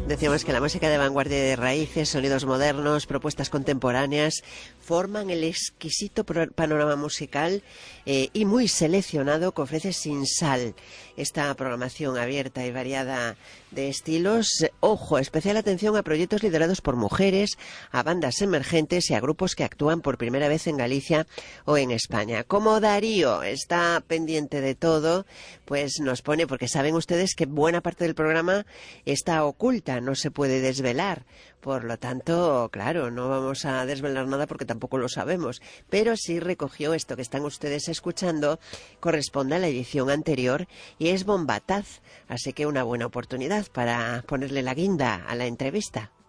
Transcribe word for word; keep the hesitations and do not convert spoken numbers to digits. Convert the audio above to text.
Decíamos que la música de vanguardia y de raíces, sonidos modernos, propuestas contemporáneas, forman el exquisito panorama musical eh, y muy seleccionado que ofrece Sin Sal. Esta programación abierta y variada de estilos, ojo, especial atención a proyectos liderados por mujeres, a bandas emergentes y a grupos que actúan por primera vez en Galicia o en España. Como Darío está pendiente de todo, pues nos pone, porque saben ustedes que buena parte del programa está oculta, no se puede desvelar. Por lo tanto, claro, no vamos a desvelar nada porque tampoco lo sabemos, pero sí recogió esto que están ustedes escuchando, corresponde a la edición anterior y es Bombataz, así que una buena oportunidad para ponerle la guinda a la entrevista.